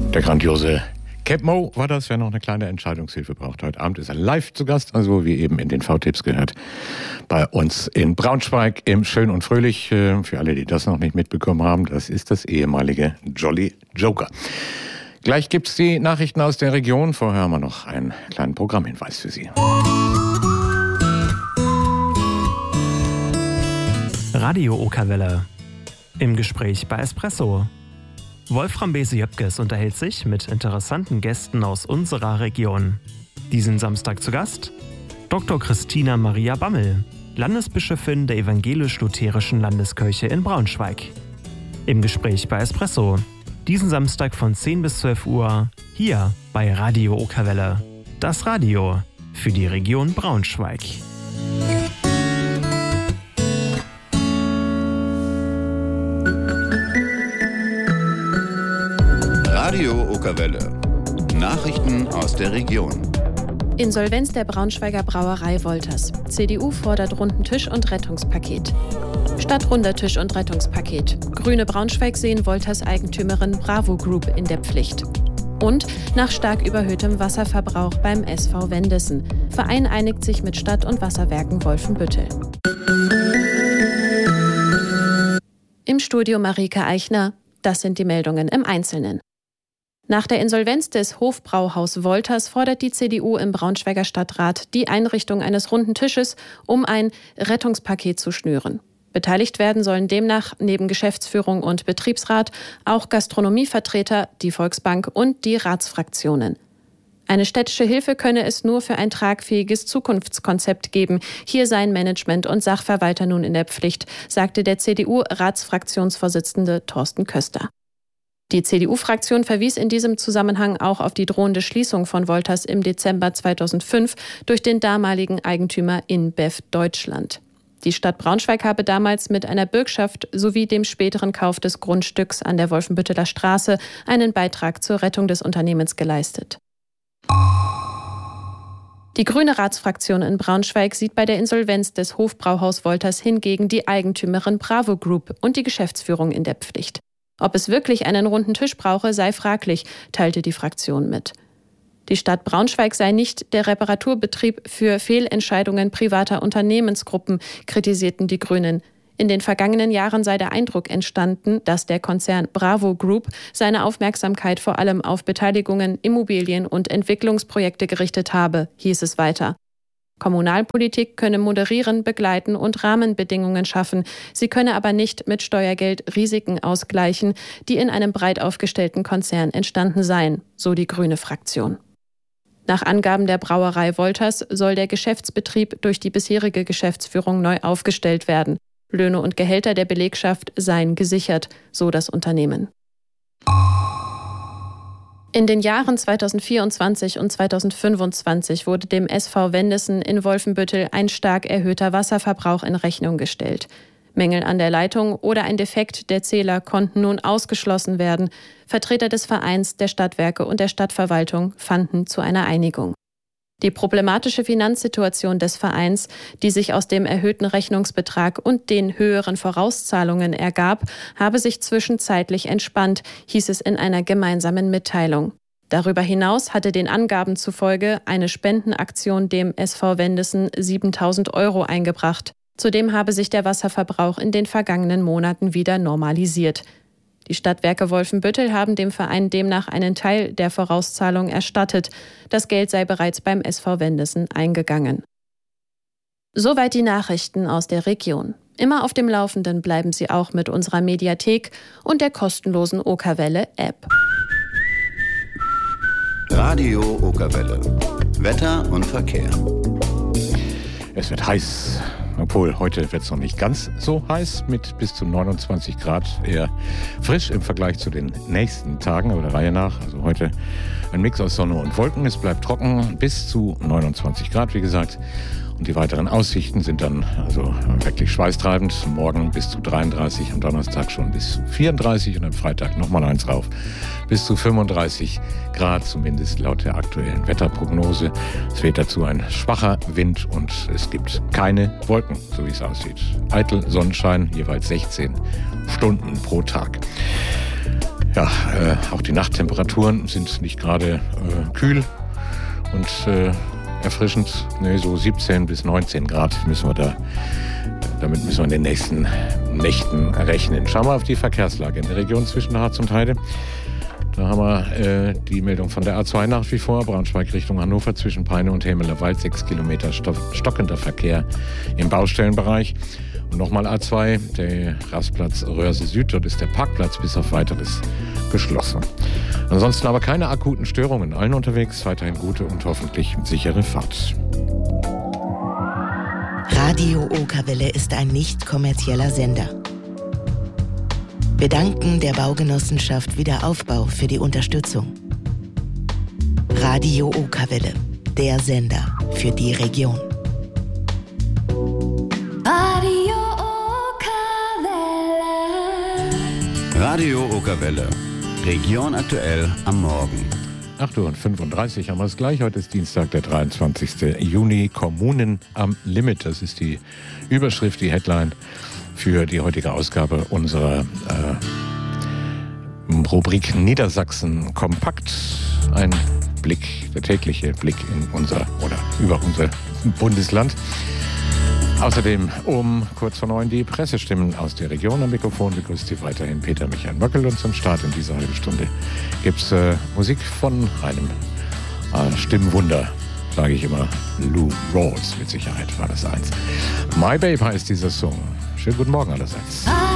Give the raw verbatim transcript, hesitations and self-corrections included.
Der grandiose Cap Mo war das, wer noch eine kleine Entscheidungshilfe braucht. Heute Abend ist er live zu Gast, also wie eben in den V-Tipps gehört, bei uns in Braunschweig im Schön und Fröhlich. Für alle, die das noch nicht mitbekommen haben, das ist das ehemalige Jolly Joker. Gleich gibt's die Nachrichten aus der Region. Vorher haben wir noch einen kleinen Programmhinweis für Sie. Radio Okerwelle. Im Gespräch bei Espresso. Wolfram Bese-Jöpkes unterhält sich mit interessanten Gästen aus unserer Region. Diesen Samstag zu Gast Doktor Christina Maria Bammel, Landesbischöfin der Evangelisch-Lutherischen Landeskirche in Braunschweig. Im Gespräch bei Espresso. Diesen Samstag von zehn bis zwölf Uhr hier bei Radio Okerwelle. Das Radio für die Region Braunschweig. Radio Okerwelle. Nachrichten aus der Region. Insolvenz der Braunschweiger Brauerei Wolters. C D U fordert runden Tisch und Rettungspaket. Statt runder Tisch und Rettungspaket. Grüne Braunschweig sehen Wolters Eigentümerin Bravo Group in der Pflicht. Und nach stark überhöhtem Wasserverbrauch beim S V Wendessen. Verein einigt sich mit Stadt- und Wasserwerken Wolfenbüttel. Im Studio Marike Eichner. Das sind die Meldungen im Einzelnen. Nach der Insolvenz des Hofbrauhaus Wolters fordert die C D U im Braunschweiger Stadtrat die Einrichtung eines runden Tisches, um ein Rettungspaket zu schnüren. Beteiligt werden sollen demnach neben Geschäftsführung und Betriebsrat auch Gastronomievertreter, die Volksbank und die Ratsfraktionen. Eine städtische Hilfe könne es nur für ein tragfähiges Zukunftskonzept geben. Hier seien Management und Sachverwalter nun in der Pflicht, sagte der C D U-Ratsfraktionsvorsitzende Thorsten Köster. Die C D U-Fraktion verwies in diesem Zusammenhang auch auf die drohende Schließung von Wolters im Dezember zweitausendfünf durch den damaligen Eigentümer InBev Deutschland. Die Stadt Braunschweig habe damals mit einer Bürgschaft sowie dem späteren Kauf des Grundstücks an der Wolfenbütteler Straße einen Beitrag zur Rettung des Unternehmens geleistet. Die grüne Ratsfraktion in Braunschweig sieht bei der Insolvenz des Hofbrauhaus Wolters hingegen die Eigentümerin Bravo Group und die Geschäftsführung in der Pflicht. Ob es wirklich einen runden Tisch brauche, sei fraglich, teilte die Fraktion mit. Die Stadt Braunschweig sei nicht der Reparaturbetrieb für Fehlentscheidungen privater Unternehmensgruppen, kritisierten die Grünen. In den vergangenen Jahren sei der Eindruck entstanden, dass der Konzern Bravo Group seine Aufmerksamkeit vor allem auf Beteiligungen, Immobilien und Entwicklungsprojekte gerichtet habe, hieß es weiter. Kommunalpolitik könne moderieren, begleiten und Rahmenbedingungen schaffen. Sie könne aber nicht mit Steuergeld Risiken ausgleichen, die in einem breit aufgestellten Konzern entstanden seien, so die grüne Fraktion. Nach Angaben der Brauerei Wolters soll der Geschäftsbetrieb durch die bisherige Geschäftsführung neu aufgestellt werden. Löhne und Gehälter der Belegschaft seien gesichert, so das Unternehmen. In den Jahren zweitausendvierundzwanzig und zweitausendfünfundzwanzig wurde dem S V Wendessen in Wolfenbüttel ein stark erhöhter Wasserverbrauch in Rechnung gestellt. Mängel an der Leitung oder ein Defekt der Zähler konnten nun ausgeschlossen werden. Vertreter des Vereins, der Stadtwerke und der Stadtverwaltung fanden zu einer Einigung. Die problematische Finanzsituation des Vereins, die sich aus dem erhöhten Rechnungsbetrag und den höheren Vorauszahlungen ergab, habe sich zwischenzeitlich entspannt, hieß es in einer gemeinsamen Mitteilung. Darüber hinaus hatte den Angaben zufolge eine Spendenaktion dem S V Wendessen siebentausend Euro eingebracht. Zudem habe sich der Wasserverbrauch in den vergangenen Monaten wieder normalisiert. Die Stadtwerke Wolfenbüttel haben dem Verein demnach einen Teil der Vorauszahlung erstattet. Das Geld sei bereits beim S V Wendessen eingegangen. Soweit die Nachrichten aus der Region. Immer auf dem Laufenden bleiben Sie auch mit unserer Mediathek und der kostenlosen Okerwelle-App. Radio Okerwelle. Wetter und Verkehr. Es wird heiß. Obwohl, heute wird es noch nicht ganz so heiß, mit bis zu neunundzwanzig Grad, eher frisch im Vergleich zu den nächsten Tagen, aber der Reihe nach. Also heute ein Mix aus Sonne und Wolken, es bleibt trocken, bis zu neunundzwanzig Grad, wie gesagt. Und die weiteren Aussichten sind dann also wirklich schweißtreibend. Morgen bis zu dreiunddreißig, am Donnerstag schon bis vierunddreißig und am Freitag nochmal eins rauf. Bis zu fünfunddreißig Grad, zumindest laut der aktuellen Wetterprognose. Es weht dazu ein schwacher Wind und es gibt keine Wolken, so wie es aussieht. Eitel Sonnenschein, jeweils sechzehn Stunden pro Tag. Ja, äh, auch die Nachttemperaturen sind nicht gerade äh, kühl und äh, erfrischend. Ne, so siebzehn bis neunzehn Grad müssen wir da, damit müssen wir in den nächsten Nächten rechnen. Schauen wir auf die Verkehrslage in der Region zwischen Harz und Heide. Da haben wir äh, die Meldung von der A zwei nach wie vor. Braunschweig Richtung Hannover zwischen Peine und Hemelerwald. Sechs Kilometer stockender Verkehr im Baustellenbereich. Und nochmal A zwei, der Rastplatz Röhrse Süd. Dort ist der Parkplatz bis auf Weiteres geschlossen. Ansonsten aber keine akuten Störungen. Allen unterwegs weiterhin gute und hoffentlich sichere Fahrt. Radio Okerwelle ist ein nicht kommerzieller Sender. Wir danken der Baugenossenschaft Wiederaufbau für die Unterstützung. Radio Okerwelle, der Sender für die Region. Radio Okerwelle. Radio Okerwelle. Region aktuell am Morgen. acht Uhr fünfunddreißig haben wir es gleich. Heute ist Dienstag, der dreiundzwanzigste Juni. Kommunen am Limit. Das ist die Überschrift, die Headline für die heutige Ausgabe unserer äh, Rubrik Niedersachsen kompakt. Ein Blick, der tägliche Blick in unser oder über unser Bundesland. Außerdem um kurz vor neun die Pressestimmen aus der Region. Am Mikrofon begrüßt Sie weiterhin Peter Michael Möckel. Und zum Start in dieser halben Stunde gibt es äh, Musik von einem äh, Stimmwunder, sage ich immer. Lou Rawls, mit Sicherheit war das eins. My Babe heißt dieser Song. Schönen guten Morgen allerseits.